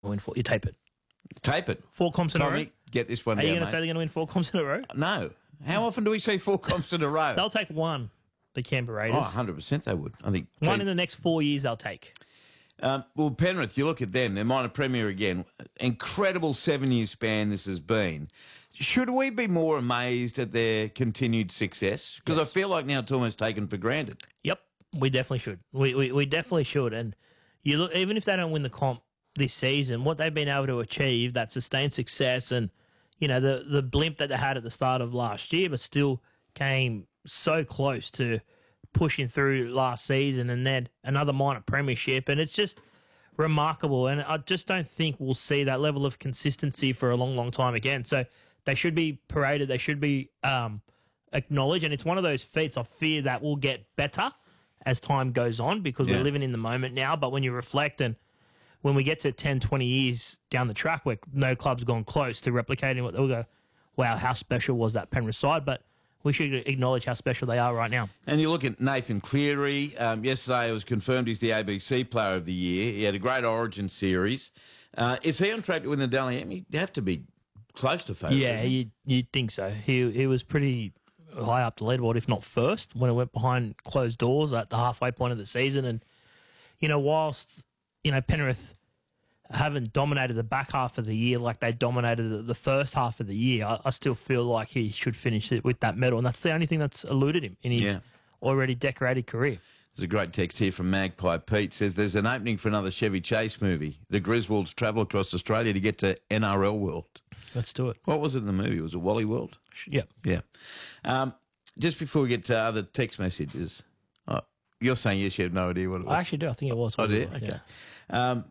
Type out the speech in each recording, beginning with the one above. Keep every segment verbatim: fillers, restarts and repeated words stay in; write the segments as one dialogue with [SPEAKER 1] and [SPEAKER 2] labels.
[SPEAKER 1] Win four. You tape it.
[SPEAKER 2] Tape it.
[SPEAKER 1] Four comps in a row.
[SPEAKER 2] Tommy, get this one
[SPEAKER 1] Are
[SPEAKER 2] down,
[SPEAKER 1] you going to
[SPEAKER 2] mate.
[SPEAKER 1] say they're going to win four comps in a row?
[SPEAKER 2] No. How often do we see four comps in a row?
[SPEAKER 1] They'll take one, the Canberra Raiders.
[SPEAKER 2] Oh, one hundred percent they would. I think
[SPEAKER 1] One
[SPEAKER 2] team-
[SPEAKER 1] in the next four years they'll take.
[SPEAKER 2] Um, well, Penrith, you look at them, they're minor premier again. Incredible seven-year span this has been. Should we be more amazed at their continued success? Because
[SPEAKER 1] Yes.
[SPEAKER 2] I feel like now it's almost taken for granted.
[SPEAKER 1] Yep, we definitely should. We, we we definitely should. And you look, even if they don't win the comp this season, what they've been able to achieve, that sustained success, and you know the the blimp that they had at the start of last year, but still came so close to pushing through last season, and then another minor premiership, and it's just remarkable. And I just don't think we'll see that level of consistency for a long, long time again. So they should be paraded. They should be um, acknowledged. And it's one of those feats I fear that will get better as time goes on because
[SPEAKER 2] Yeah.
[SPEAKER 1] we're living in the moment now. But when you reflect and when we get to ten, twenty years down the track where no club's gone close to replicating what they'll go, wow, how special was that Penrith side? But we should acknowledge how special they are right now.
[SPEAKER 2] And you look at Nathan Cleary. Um, yesterday it was confirmed he's the A B C Player of the Year. He had a great Origin series. Uh, is he on track to win the Dally M? He'd have to be close to favourite.
[SPEAKER 1] Yeah, you'd, you'd think so. He he was pretty high up the leaderboard, if not first, when it went behind closed doors at the halfway point of the season. And, you know, whilst, you know, Penrith haven't dominated the back half of the year like they dominated the, the first half of the year, I, I still feel like he should finish it with that medal. And that's the only thing that's eluded him in his
[SPEAKER 2] Yeah.
[SPEAKER 1] already decorated career.
[SPEAKER 2] There's a great text here from Magpie Pete. Says there's an opening for another Chevy Chase movie. The Griswolds travel across Australia to get to N R L World.
[SPEAKER 1] Let's do it.
[SPEAKER 2] What was it in the movie? Was it Wally World?
[SPEAKER 1] Yeah.
[SPEAKER 2] Yeah. Um, just before we get to other text messages, oh, you're saying yes, you have no idea what it was.
[SPEAKER 1] I actually do. I think it was.
[SPEAKER 2] Oh, do you?
[SPEAKER 1] Yeah.
[SPEAKER 2] Okay. Um,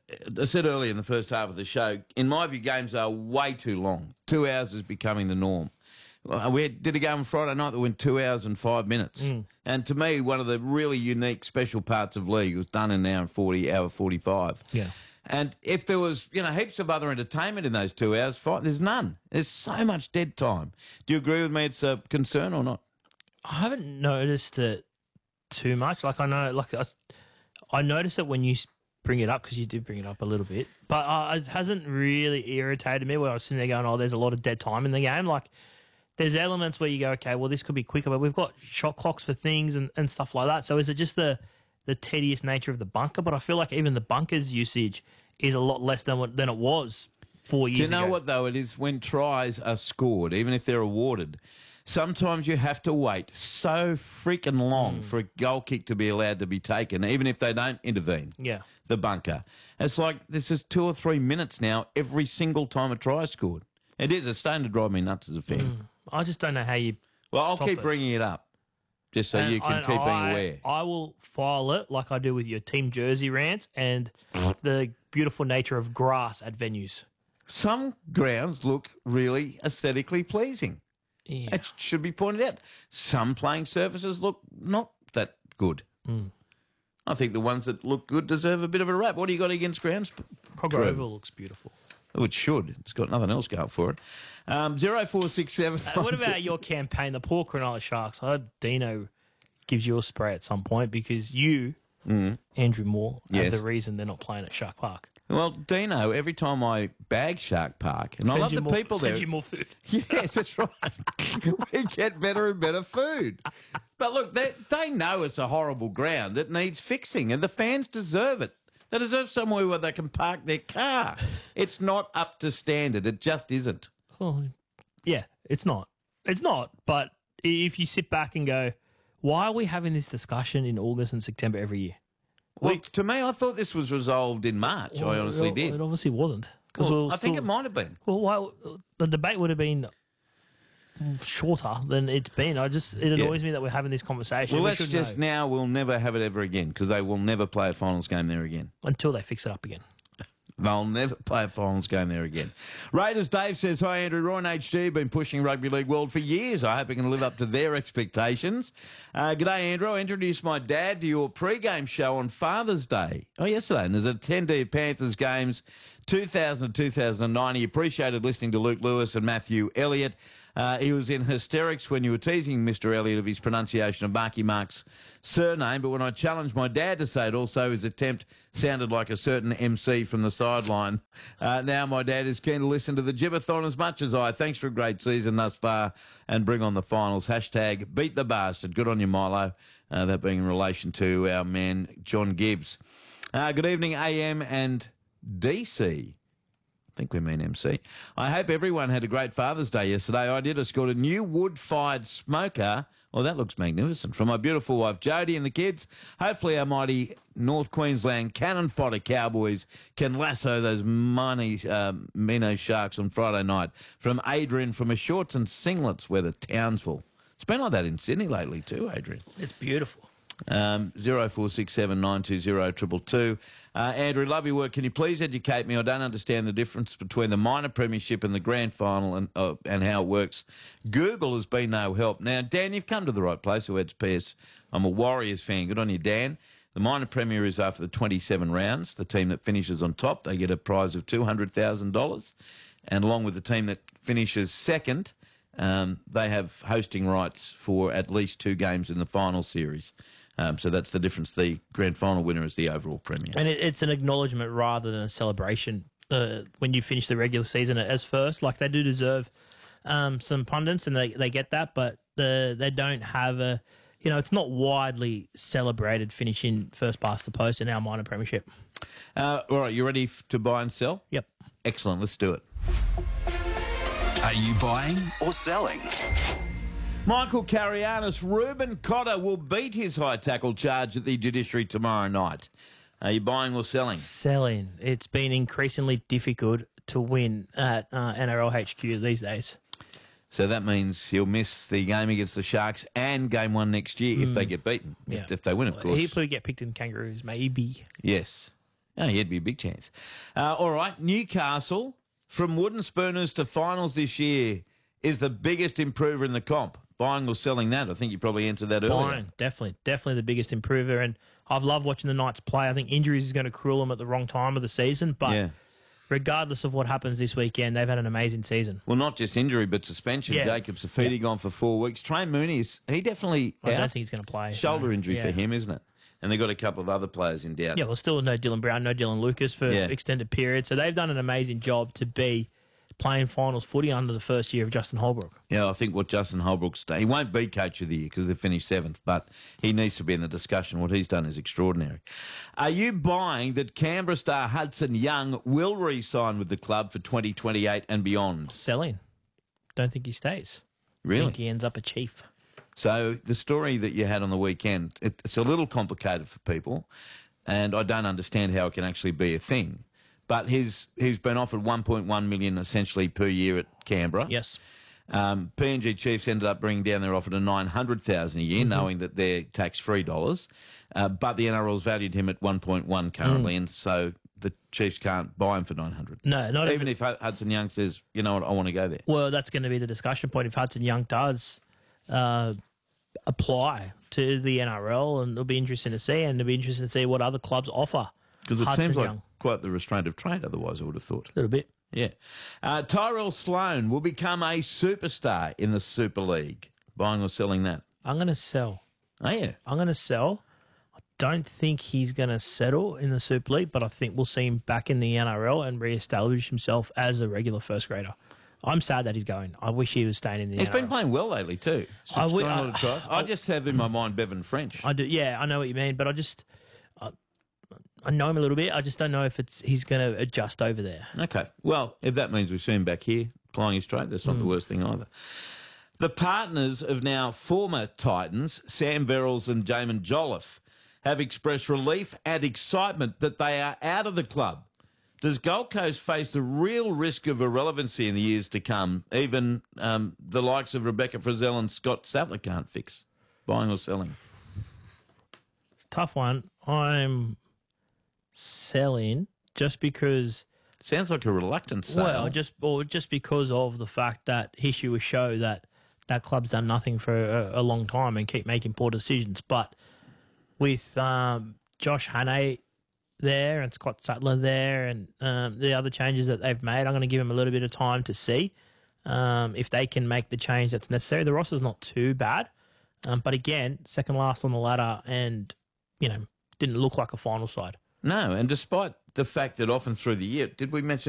[SPEAKER 2] I said earlier in the first half of the show, in my view, games are way too long. Two hours is becoming the norm. Well, we did a game on Friday night that went two hours and five minutes.
[SPEAKER 1] Mm.
[SPEAKER 2] And to me, one of the really unique special parts of league was done in an hour and forty, hour forty-five.
[SPEAKER 1] Yeah.
[SPEAKER 2] And if there was, you know, heaps of other entertainment in those two hours, fine, there's none. There's so much dead time. Do you agree with me it's a concern or not?
[SPEAKER 1] I haven't noticed it too much. Like I know, like I, I noticed it when you bring it up because you did bring it up a little bit, but uh, it hasn't really irritated me where I was sitting there going, "Oh, there's a lot of dead time in the game." Like there's elements where you go, "Okay, well, this could be quicker," but we've got shot clocks for things and, and stuff like that. So is it just the the tedious nature of the bunker? But I feel like even the bunker's usage is a lot less than what, than it was four years
[SPEAKER 2] Do
[SPEAKER 1] ago.
[SPEAKER 2] you know what, though? It is when tries are scored, even if they're awarded. Sometimes you have to wait so freaking long
[SPEAKER 1] Mm.
[SPEAKER 2] for a goal kick to be allowed to be taken, even if they don't intervene.
[SPEAKER 1] Yeah.
[SPEAKER 2] The bunker. It's like this is two or three minutes now every single time a try is scored. It is. It's starting to drive me nuts as a fan.
[SPEAKER 1] Mm. I just don't know how you.
[SPEAKER 2] Well, I'll
[SPEAKER 1] stop
[SPEAKER 2] keep
[SPEAKER 1] it.
[SPEAKER 2] bringing it up just so
[SPEAKER 1] And
[SPEAKER 2] you can
[SPEAKER 1] I-
[SPEAKER 2] keep being
[SPEAKER 1] I-
[SPEAKER 2] aware.
[SPEAKER 1] I will file it like I do with your team jersey rants and the beautiful nature of grass at venues.
[SPEAKER 2] Some grounds look really aesthetically pleasing.
[SPEAKER 1] Yeah.
[SPEAKER 2] It should be pointed out. Some playing surfaces look not that good.
[SPEAKER 1] Mm.
[SPEAKER 2] I think the ones that look good deserve a bit of a rap. What do you got against grounds?
[SPEAKER 1] Cog
[SPEAKER 2] True.
[SPEAKER 1] Oval looks beautiful.
[SPEAKER 2] Oh, it should. It's got nothing else going for it. Um, zero four six seven.
[SPEAKER 1] Uh, what about your campaign, the Poor Cronulla Sharks? I hope Dino gives you a spray at some point because you,
[SPEAKER 2] Mm.
[SPEAKER 1] Andrew Moore,
[SPEAKER 2] Yes.
[SPEAKER 1] are the reason they're not playing at Shark Park.
[SPEAKER 2] Well, Dino, every time I bag Shark Park, and I
[SPEAKER 1] Send
[SPEAKER 2] love
[SPEAKER 1] you
[SPEAKER 2] the
[SPEAKER 1] more,
[SPEAKER 2] people
[SPEAKER 1] send
[SPEAKER 2] there.
[SPEAKER 1] you more food.
[SPEAKER 2] Yes, that's right. We get better and better food. But look, they, they know it's a horrible ground. It needs fixing, and the fans deserve it. They deserve somewhere where they can park their car. It's not up to standard. It just isn't.
[SPEAKER 1] Oh, yeah, it's not. It's not. But if you sit back and go, why are we having this discussion in August and September every year?
[SPEAKER 2] Well,
[SPEAKER 1] We-
[SPEAKER 2] to me, I thought this was resolved in March. I honestly
[SPEAKER 1] it,
[SPEAKER 2] did.
[SPEAKER 1] It obviously wasn't. 'Cause
[SPEAKER 2] Well,
[SPEAKER 1] we'll
[SPEAKER 2] I think
[SPEAKER 1] still-
[SPEAKER 2] it might have been.
[SPEAKER 1] Well, why, the debate would have been shorter than it's been. I just it annoys me that we're having this conversation.
[SPEAKER 2] Well,
[SPEAKER 1] We
[SPEAKER 2] let's
[SPEAKER 1] should
[SPEAKER 2] just
[SPEAKER 1] know
[SPEAKER 2] now, we'll never have it ever again because they will never play a finals game there again.
[SPEAKER 1] until they fix it up again.
[SPEAKER 2] They'll never play a finals game there again. Raiders Dave says, hi, Andrew. Roy and H G have been pushing Rugby League World for years. I hope we can live up to their expectations. Uh, G'day, Andrew. I introduced my dad to your pre-game show on Father's Day. Oh, yesterday. And as an attendee of Panthers games two thousand to two thousand nine, he appreciated listening to Luke Lewis and Matthew Elliott. Uh, he was in hysterics when you were teasing Mister Elliott of his pronunciation of Marky Mark's surname, but when I challenged my dad to say it also, his attempt sounded like a certain M C from the sideline. Uh, now my dad is keen to listen to the Gibbathon as much as I. Thanks for a great season thus far and bring on the finals. Hashtag beat the bastard. Good on you, Milo. Uh, that being in relation to our man, John Gibbs. Uh, good evening, A M and D C. I think we mean M C. I hope everyone had a great Father's Day yesterday. I did. I scored a new wood-fired smoker. Oh, that looks magnificent. From my beautiful wife, Jodie, and the kids. Hopefully our mighty North Queensland cannon fodder Cowboys can lasso those money, uh, Mino Sharks on Friday night. From Adrian from a shorts and singlets weather, Townsville. It's been like that in Sydney lately too, Adrian.
[SPEAKER 1] It's beautiful.
[SPEAKER 2] Um, zero four six seven nine two zero triple two. Uh, Andrew, love your work. Can you please educate me? I don't understand the difference between the minor premiership and the grand final and uh, and how it works. Google has been no help. Now, Dan, you've come to the right place. Who heads P S? I'm a Warriors fan. Good on you, Dan. The minor premier is after the twenty-seven rounds. The team that finishes on top, they get a prize of two hundred thousand dollars. And along with the team that finishes second, um, they have hosting rights for at least two games in the final series. Um, so that's the difference. The grand final winner is the overall premier.
[SPEAKER 1] And it, it's an acknowledgement rather than a celebration uh, when you finish the regular season as first. Like, they do deserve um, some pundits, and they, they get that, but the, they don't have a, you know, it's not widely celebrated finishing first past the post in our minor premiership.
[SPEAKER 2] Uh, all right, you ready f- to buy and sell?
[SPEAKER 1] Yep.
[SPEAKER 2] Excellent, let's do it.
[SPEAKER 3] Are you buying or selling?
[SPEAKER 2] Michael Carianis, Ruben Cotter will beat his high tackle charge at the judiciary tomorrow night. Are you buying or selling?
[SPEAKER 1] Selling. It's been increasingly difficult to win at uh, N R L H Q these days.
[SPEAKER 2] So that means he'll miss the game against the Sharks and game one next year mm. if they get beaten.
[SPEAKER 1] Yeah.
[SPEAKER 2] If, if they win, of course.
[SPEAKER 1] He'll probably get picked in Kangaroos, maybe.
[SPEAKER 2] Yes. Oh, he'd be a big chance. Uh, all right, Newcastle, from wooden spooners to finals this year, is the biggest improver in the comp. Buying or selling that? I think you probably answered that earlier.
[SPEAKER 1] Buying, definitely. Definitely the biggest improver. And I've loved watching the Knights play. I think injuries is going to cruel them at the wrong time of the season. But
[SPEAKER 2] yeah.
[SPEAKER 1] regardless of what happens this weekend, they've had an amazing season.
[SPEAKER 2] Well, not just injury, but suspension.
[SPEAKER 1] Yeah.
[SPEAKER 2] Jacob Safidi yeah. gone for four weeks. Trane Mooney, is he definitely
[SPEAKER 1] I
[SPEAKER 2] out?
[SPEAKER 1] don't think he's going to play.
[SPEAKER 2] Shoulder
[SPEAKER 1] no.
[SPEAKER 2] injury
[SPEAKER 1] yeah.
[SPEAKER 2] for him, isn't it? And they've got a couple of other players in doubt.
[SPEAKER 1] Yeah, well, still no Dylan Brown, no Dylan Lucas for
[SPEAKER 2] yeah.
[SPEAKER 1] extended periods. So they've done an amazing job to be playing finals footy under the first year of Justin Holbrook.
[SPEAKER 2] Yeah, I think what Justin Holbrook's done, he won't be coach of the year because they finished seventh, but he needs to be in the discussion. What he's done is extraordinary. Are you buying that Canberra star Hudson Young will re-sign with the club for twenty twenty-eight and beyond?
[SPEAKER 1] Selling. Don't think he stays.
[SPEAKER 2] Really?
[SPEAKER 1] I think he ends up a chief.
[SPEAKER 2] So the story that you had on the weekend, it, it's a little complicated for people, and I don't understand how it can actually be a thing. But he's he's been offered one point one million dollars essentially per year at Canberra.
[SPEAKER 1] Yes.
[SPEAKER 2] Um, P N G Chiefs ended up bringing down their offer to nine hundred thousand dollars a year, mm-hmm. knowing that they're tax-free dollars. Uh, but the N R L's valued him at one point one currently, mm. and so the Chiefs can't buy him for nine hundred.
[SPEAKER 1] No, not
[SPEAKER 2] even if, if Hudson Young says, you know what, I want to go there.
[SPEAKER 1] Well, that's going to be the discussion point if Hudson Young does uh, apply to the N R L, and it'll be interesting to see, and it'll be interesting to see what other clubs offer.
[SPEAKER 2] Because it
[SPEAKER 1] Hudson
[SPEAKER 2] seems like
[SPEAKER 1] Young.
[SPEAKER 2] quite the restraint of trade, otherwise I would have thought.
[SPEAKER 1] A little bit.
[SPEAKER 2] Yeah. Uh, Tyrell Sloan will become a superstar in the Super League. Buying or selling that?
[SPEAKER 1] I'm going to sell.
[SPEAKER 2] Oh, yeah.
[SPEAKER 1] I'm going to sell. I don't think he's going to settle in the Super League, but I think we'll see him back in the N R L and re-establish himself as a regular first grader. I'm sad that he's going. I wish he was staying in the
[SPEAKER 2] He's
[SPEAKER 1] N R L.
[SPEAKER 2] been playing well lately too.
[SPEAKER 1] I, w-
[SPEAKER 2] I,
[SPEAKER 1] I,
[SPEAKER 2] I just have in my mind Bevan French.
[SPEAKER 1] I do. Yeah, I know what you mean, but I just... I, I know him a little bit. I just don't know if it's he's going to adjust over there.
[SPEAKER 2] Okay. Well, if that means we see him back here plying his trade, that's not mm. the worst thing either. The partners of now former Titans, Sam Verrills and Jamin Jolliffe, have expressed relief and excitement that they are out of the club. Does Gold Coast face the real risk of irrelevancy in the years to come, even um, the likes of Rebecca Frizzell and Scott Sattler can't fix? Buying or selling?
[SPEAKER 1] It's a tough one. I'm selling just because...
[SPEAKER 2] Sounds like a reluctant sale.
[SPEAKER 1] Well, just or just because of the fact that history will show that that club's done nothing for a, a long time and keep making poor decisions. But with um, Josh Hannay there and Scott Sattler there and um, the other changes that they've made, I'm going to give him a little bit of time to see. Um, if they can make the change that's necessary, the roster's not too bad. Um, but again, second last on the ladder and, you know, didn't look like a final side.
[SPEAKER 2] No, and despite the fact that often through the year, did we mention